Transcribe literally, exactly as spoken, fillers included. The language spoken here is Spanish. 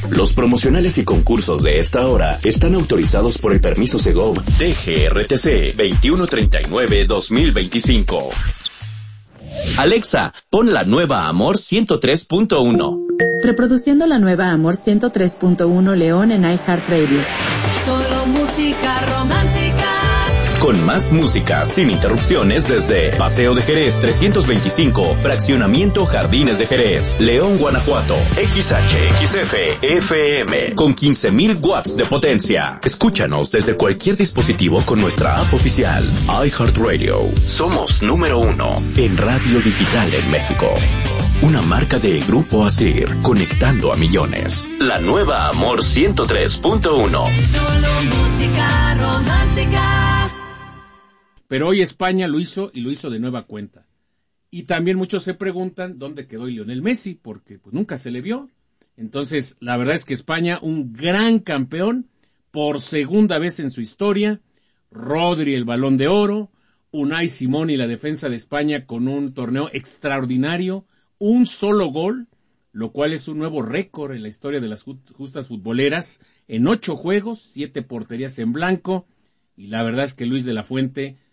Los promocionales y concursos de esta hora están autorizados por el permiso Segov T G R T C veintiuno treinta y nueve dos mil veinticinco. Alexa, pon la nueva Amor ciento tres punto uno. Reproduciendo la nueva Amor ciento tres punto uno León en iHeartRadio. Solo música romántica. Con más música, sin interrupciones desde Paseo de Jerez trescientos veinticinco, Fraccionamiento Jardines de Jerez, León, Guanajuato. X H X F F M con quince mil watts de potencia. Escúchanos desde cualquier dispositivo con nuestra app oficial iHeartRadio. Somos número uno en radio digital en México. Una marca de Grupo Asir, conectando a millones. La nueva Amor ciento tres punto uno. Solo música romántica. Pero hoy España lo hizo y lo hizo de nueva cuenta. Y también muchos se preguntan dónde quedó Lionel Messi, porque pues nunca se le vio. Entonces, la verdad es que España, un gran campeón, por segunda vez en su historia. Rodri, el Balón de Oro. Unai Simón y la defensa de España con un torneo extraordinario. Un solo gol, lo cual es un nuevo récord en la historia de las justas futboleras. En ocho juegos, siete porterías en blanco. Y la verdad es que Luis de la Fuente